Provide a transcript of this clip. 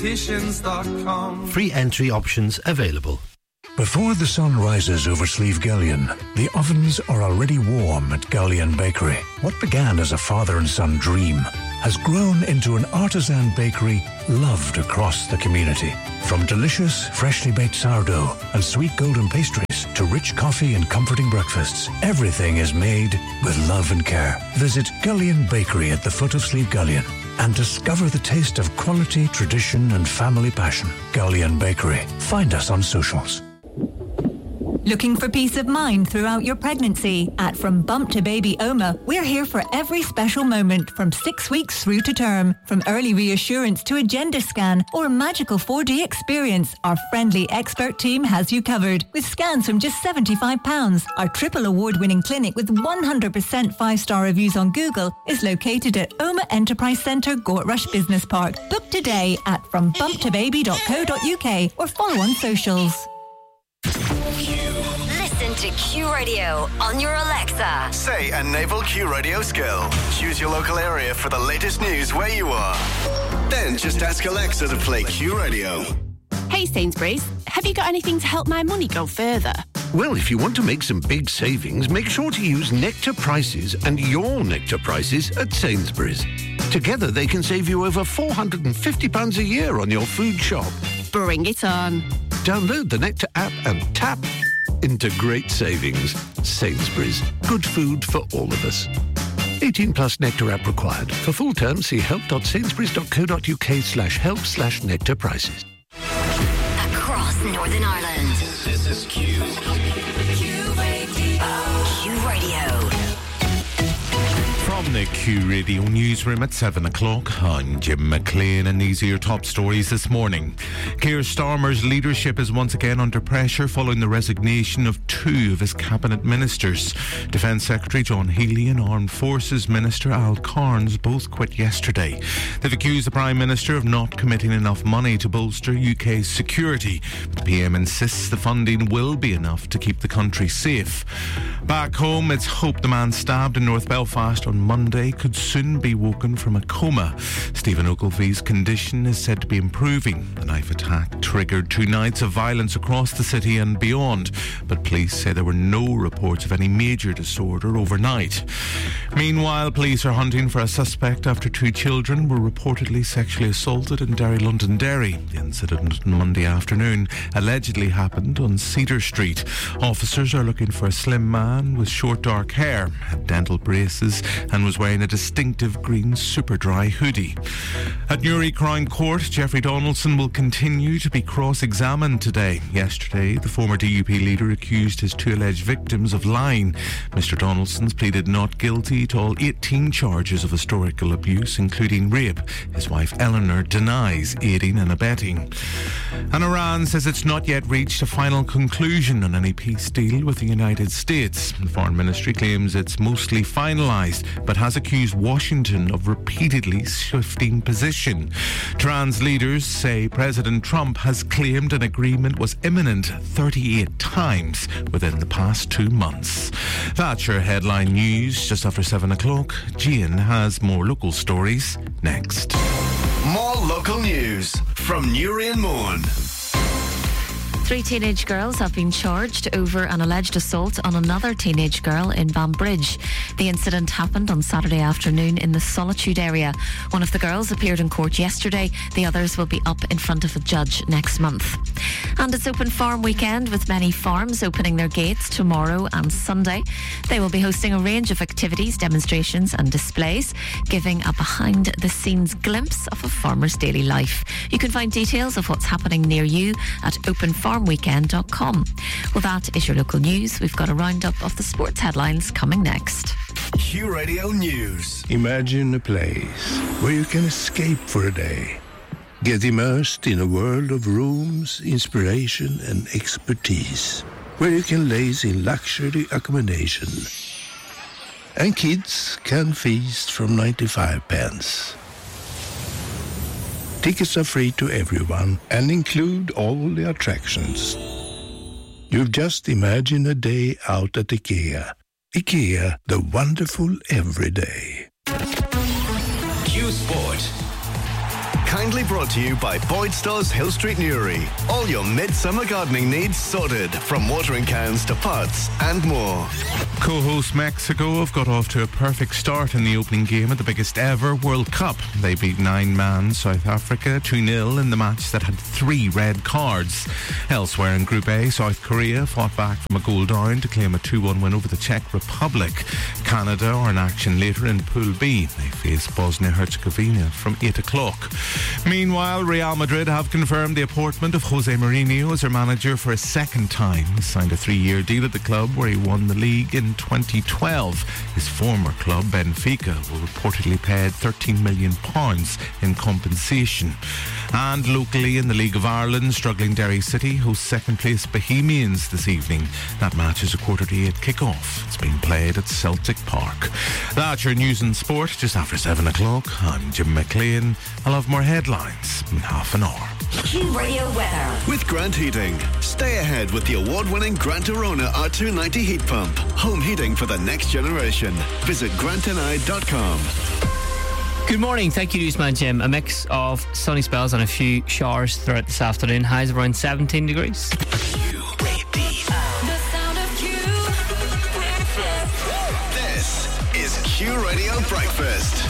Opticians.com. Free entry options available. Before the sun rises over Slieve Gullion, the ovens are already warm at Gullion Bakery. What began as a father and son dream has grown into an artisan bakery loved across the community. From delicious, freshly baked sourdough and sweet golden pastries to rich coffee and comforting breakfasts, everything is made with love and care. Visit Gullion Bakery at the foot of Slieve Gullion and discover the taste of quality, tradition and family passion. Gullion Bakery. Find us on socials. Looking for peace of mind throughout your pregnancy? At From Bump to Baby OMA, we're here for every special moment from 6 weeks through to term. From early reassurance to a gender scan or a magical 4D experience, our friendly expert team has you covered. With scans from just £75. Our triple award-winning clinic with 100% 5-star reviews on Google is located at OMA Enterprise Centre, Gortrush Business Park. Book today at frombumptobaby.co.uk or follow on socials. Listen to Q Radio on your Alexa. Say a naval Q Radio skill. Choose your local area for the latest news where you are. Then just ask Alexa to play Q Radio. Hey Sainsbury's, have you got anything to help my money go further? Well, if you want to make some big savings, make sure to use Nectar Prices and your Nectar Prices at Sainsbury's. Together, they can save you over £450 a year on your food shop. Bring it on. Download the Nectar app and tap into great savings. Sainsbury's. Good food for all of us. 18 plus Nectar app required. For full terms, see help.sainsburys.co.uk/help/Nectar prices. Across Northern Ireland. This is Q. Q Radio. From the Q Radio newsroom at 7 o'clock, I'm Jim McLean and these are your top stories this morning. Keir Starmer's leadership is once again under pressure following the resignation of two of his cabinet ministers. Defence Secretary John Healey and Armed Forces Minister Al Carnes both quit yesterday. They've accused the Prime Minister of not committing enough money to bolster UK's security. But the PM insists the funding will be enough to keep the country safe. Back home, it's hoped the man stabbed in North Belfast on Monday could soon be woken from a coma. Stephen Ogilvy's condition is said to be improving. The knife attack triggered 2 nights of violence across the city and beyond, but police say there were no reports of any major disorder overnight. Meanwhile, police are hunting for a suspect after 2 children were reportedly sexually assaulted in Derry, Londonderry. The incident on Monday afternoon allegedly happened on Cedar Street. Officers are looking for a slim man with short dark hair, had dental braces and was wearing a distinctive green super dry hoodie. At Newry Crown Court, Jeffrey Donaldson will continue to be cross-examined today. Yesterday, the former DUP leader accused his 2 alleged victims of lying. Mr. Donaldson's pleaded not guilty to all 18 charges of historical abuse, including rape. His wife Eleanor denies aiding and abetting. And Iran says it's not yet reached a final conclusion on any peace deal with the United States. The Foreign Ministry claims it's mostly finalised, but has accused Washington of repeatedly shifting position. Tehran's leaders say President Trump has claimed an agreement was imminent 38 times within the past 2 months. That's your headline news just after 7 o'clock. Gian has more local stories next. More local news from Newry and Mourne. 3 teenage girls have been charged over an alleged assault on another teenage girl in Banbridge. The incident happened on Saturday afternoon in the Solitude area. One of the girls appeared in court yesterday. The others will be up in front of a judge next month. And it's Open Farm Weekend, with many farms opening their gates tomorrow and Sunday. They will be hosting a range of activities, demonstrations and displays, giving a behind-the-scenes glimpse of a farmer's daily life. You can find details of what's happening near you at openfarmweekend.com. Well, that is your local news. We've got a roundup of the sports headlines coming next. Q Radio News. Imagine a place where you can escape for a day. Get immersed in a world of rooms, inspiration and expertise, where you can laze in luxury accommodation. And kids can feast from 95 pence. Tickets are free to everyone and include all the attractions. You've just imagined a day out at IKEA. IKEA, the wonderful everyday. Q Sport. Kindly brought to you by Boydstall's Hill Street Newry. All your midsummer gardening needs sorted, from watering cans to pots and more. Co-host Mexico have got off to a perfect start in the opening game at the biggest ever World Cup. They beat 9-man South Africa 2-0 in the match that had 3 red cards. Elsewhere in Group A, South Korea fought back from a goal down to claim a 2-1 win over the Czech Republic. Canada are in action later in Pool B. They face Bosnia-Herzegovina from 8 o'clock. Meanwhile, Real Madrid have confirmed the appointment of Jose Mourinho as their manager for a second time. He signed a 3-year deal at the club where he won the league in 2012. His former club, Benfica, were reportedly paid £13 million in compensation. And locally in the League of Ireland, struggling Derry City host second-place Bohemians this evening. That match is a 7:45 kick-off. It's being played at Celtic Park. That's your news and sport just after 7 o'clock. I'm Jim McLean. I'll have more headlines in half an hour. Q Radio weather. With Grant Heating. Stay ahead with the award-winning Grant Arona R290 heat pump. Home heating for the next generation. Visit grantandI.com. Good morning, thank you, Newsman Jim. A mix of sunny spells and a few showers throughout this afternoon. Highs around 17 degrees. This is Q Radio Breakfast